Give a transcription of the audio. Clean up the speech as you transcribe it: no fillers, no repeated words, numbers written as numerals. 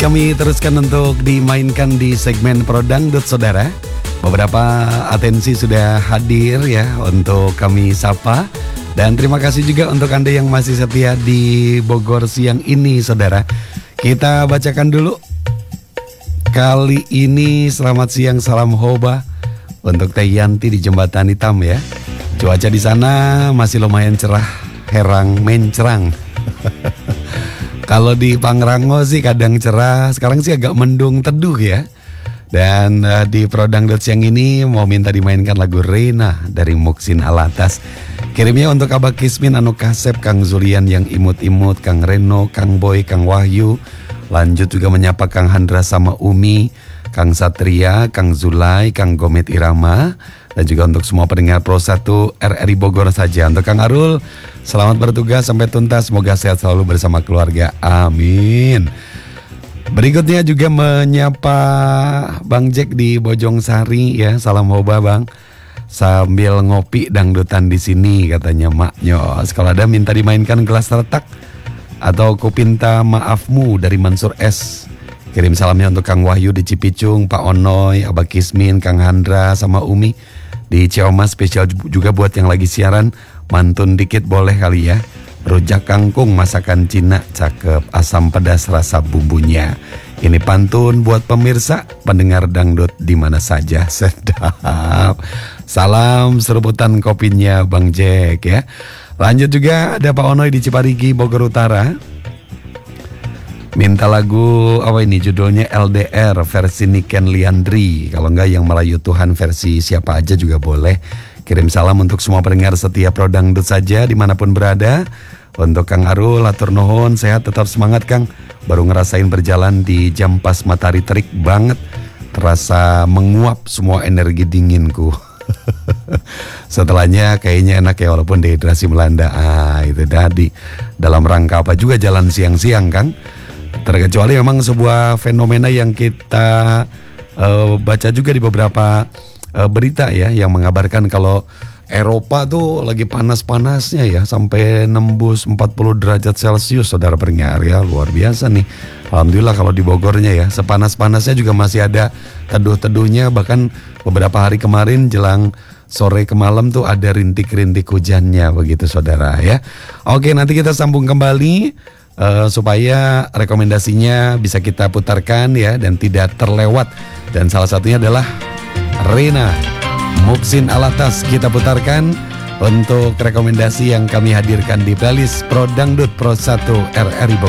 Kami teruskan untuk dimainkan di segmen Pro Dangdut, saudara. Beberapa atensi sudah hadir ya untuk kami sapa. Dan terima kasih juga untuk Anda yang masih setia di Bogor siang ini, saudara. Kita bacakan dulu. Kali ini selamat siang, salam hoba untuk Teh Yanti di Jembatan Hitam ya. Cuaca di sana masih lumayan cerah, herang mencerang. Kalau di Pangrango sih kadang cerah, sekarang sih agak mendung teduh ya. Dan di Pro Dangdut siang ini mau minta dimainkan lagu Reina dari Muksin Alatas. Kirimnya untuk Abah Kismin, Anu Kasep, Kang Zulian yang imut-imut, Kang Reno, Kang Boy, Kang Wahyu. Lanjut juga menyapa Kang Handra sama Umi, Kang Satria, Kang Zulai, Kang Gomet Irama. Dan juga untuk semua pendengar Pro 1 RRI Bogor saja. Untuk Kang Arul, selamat bertugas sampai tuntas. Semoga sehat selalu bersama keluarga. Amin. Berikutnya juga menyapa Bang Jack di Bojong Sari ya. Salam hoba Bang. Sambil ngopi dangdutan di sini katanya maknya. Kalau ada minta dimainkan gelas retak atau Kupinta Maafmu dari Mansur S. Kirim salamnya untuk Kang Wahyu di Cipicung, Pak Onoy, Abah Kismin, Kang Handra sama Umi di Ciamas. Spesial juga buat yang lagi siaran. Mantun dikit boleh kali ya. Rujak kangkung masakan Cina, cakep, asam pedas rasa bumbunya. Ini pantun buat pemirsa pendengar dangdut di mana saja. Sedap. Salam seruputan kopinya Bang Jack ya. Lanjut juga ada Pak Onoy di Ciparigi, Bogor Utara. Minta lagu apa ini judulnya LDR versi Niken Liandri. Kalau enggak yang Melayu Tuhan versi siapa aja juga boleh. Kirim salam untuk semua pendengar setia Pro Dangdut saja dimanapun berada. Untuk Kang Arul, atur nuhun, sehat tetap semangat Kang. Baru ngerasain berjalan di jam pas matahari terik banget. Terasa menguap semua energi dinginku. Setelahnya kayaknya enak ya walaupun dehidrasi melanda. Itu tadi. Dalam rangka apa juga jalan siang-siang Kang. Terkecuali memang sebuah fenomena yang kita baca juga di beberapa berita ya, yang mengabarkan kalau Eropa tuh lagi panas-panasnya ya, sampai nembus 40 derajat Celcius, saudara pendengar ya, luar biasa nih. Alhamdulillah kalau di Bogornya ya, sepanas-panasnya juga masih ada teduh-teduhnya, bahkan beberapa hari kemarin jelang sore ke malam tuh ada rintik-rintik hujannya begitu saudara ya. Oke, nanti kita sambung kembali supaya rekomendasinya bisa kita putarkan ya dan tidak terlewat. Dan salah satunya adalah Reina Muksin Alatas kita putarkan untuk rekomendasi yang kami hadirkan di playlist Pro Dangdut Pro 1 RRI Bogor.